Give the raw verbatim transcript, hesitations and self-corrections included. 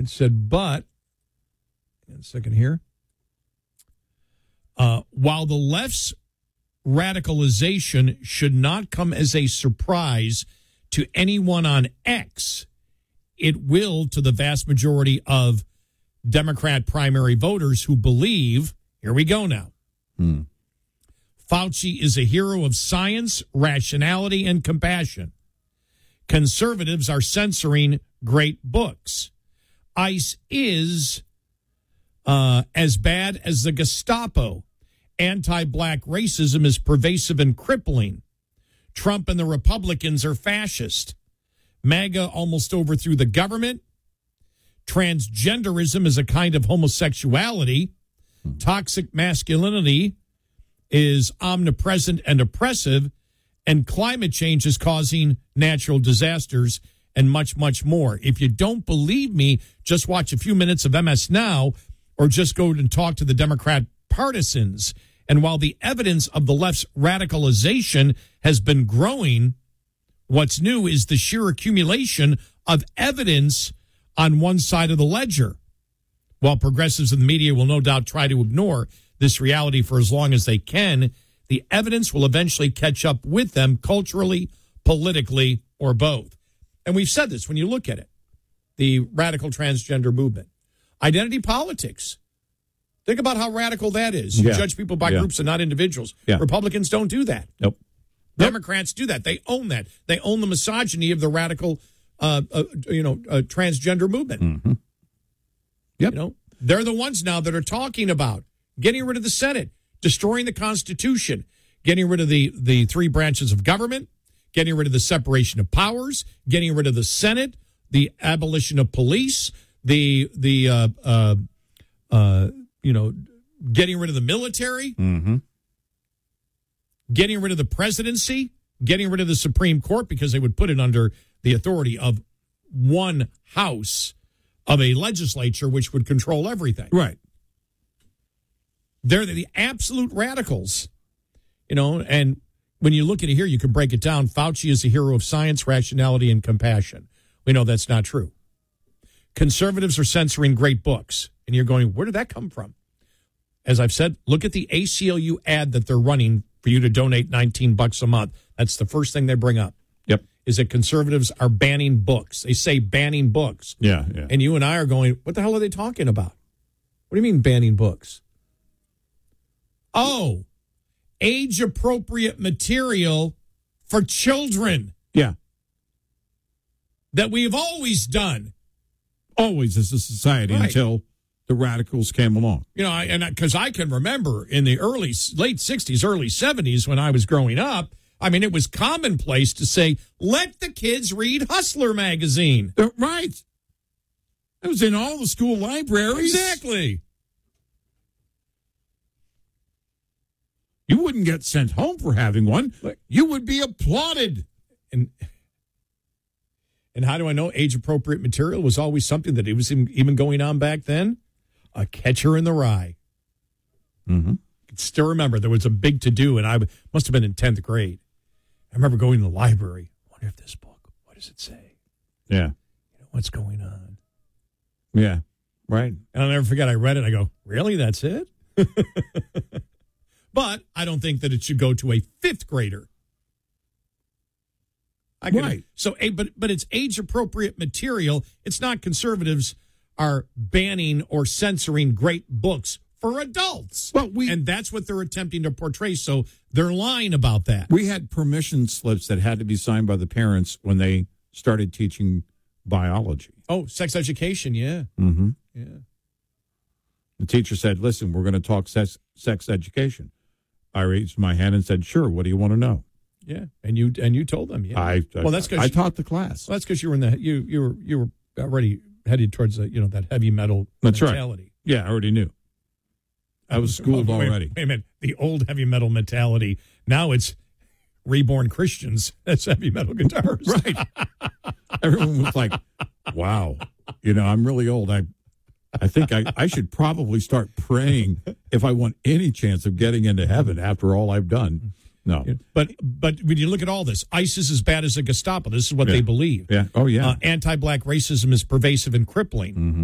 It said, but, a second here. Uh, while the left's radicalization should not come as a surprise to anyone on X, it will to the vast majority of Democrat primary voters who believe, here we go now, Hmm. Fauci is a hero of science, rationality, and compassion. Conservatives are censoring great books. ICE is uh, as bad as the Gestapo. Anti-black racism is pervasive and crippling. Trump and the Republicans are fascist. MAGA almost overthrew the government. Transgenderism is a kind of homosexuality. Toxic masculinity is omnipresent and oppressive. And climate change is causing natural disasters and much, much more. If you don't believe me, just watch a few minutes of M S Now or just go and talk to the Democrat partisans. And while the evidence of the left's radicalization has been growing, what's new is the sheer accumulation of evidence on one side of the ledger. While progressives in the media will no doubt try to ignore this reality for as long as they can, the evidence will eventually catch up with them culturally, politically, or both. And we've said this when you look at it, the radical transgender movement. Identity politics. Think about how radical that is. You yeah. judge people by yeah. groups and not individuals. Yeah. Republicans don't do that. Nope. Democrats do that. They own that. They own the misogyny of the radical, uh, uh, you know, uh, transgender movement. Mm-hmm. Yep. You know, they're the ones now that are talking about getting rid of the Senate, destroying the Constitution, getting rid of the, the three branches of government, getting rid of the separation of powers, getting rid of the Senate, the abolition of police, the the uh, uh, uh, you know, getting rid of the military, Mm-hmm. getting rid of the presidency, getting rid of the Supreme Court because they would put it under the authority of one house of a legislature which would control everything. Right. They're the absolute radicals, you know, and when you look at it here, you can break it down. Fauci is a hero of science, rationality, and compassion. We know that's not true. Conservatives are censoring great books. And you're going, where did that come from? As I've said, look at the A C L U ad that they're running for you to donate nineteen bucks a month. That's the first thing they bring up. Yep. Is that conservatives are banning books. They say banning books. Yeah, yeah. And you and I are going, what the hell are they talking about? What do you mean banning books? Oh, age-appropriate material for children Yeah. that we have always done. Always as a society Right. until the radicals came along. You know, I, and because I, I can remember in the early, late sixties, early seventies when I was growing up, I mean, it was commonplace to say, let the kids read Hustler magazine. Uh, right. It was in all the school libraries. Exactly. You wouldn't get sent home for having one. You would be applauded. And and how do I know age-appropriate material was always something that it was even going on back then? A Catcher in the Rye. Mm-hmm. I can still remember there was a big to-do, and I must have been in tenth grade. I remember going to the library. I wonder if this book, what does it say? Yeah. You know, what's going on? Yeah. Right. And I'll never forget, I read it. I go, really? That's it? But I don't think that it should go to a fifth grader. I could, right. So, but but it's age-appropriate material. It's not conservatives are banning or censoring great books for adults. Well, we and that's what they're attempting to portray. So they're lying about that. We had permission slips that had to be signed by the parents when they started teaching biology. Oh, sex education, yeah. Mm-hmm. Yeah. The teacher said, listen, we're going to talk sex, sex education. I raised my hand and said, sure, what do you want to know? Yeah, and you and you told them, yeah. I, well, that's I, I taught the class. Well, that's because you were in the you you were you were already headed towards the, you know, that heavy metal that's mentality. Right. Yeah, I already knew. I was schooled oh, wait, already. Wait a minute, the old heavy metal mentality. Now it's reborn Christians as heavy metal guitars. Right. Everyone was like, "Wow, you know, I'm really old. I I think I, I should probably start praying if I want any chance of getting into heaven after all I've done." No. Yeah. But but when you look at all this, ICE is as bad as the Gestapo. This is what yeah. they believe. Yeah. Oh, yeah. Uh, anti-black racism is pervasive and crippling. Mm-hmm.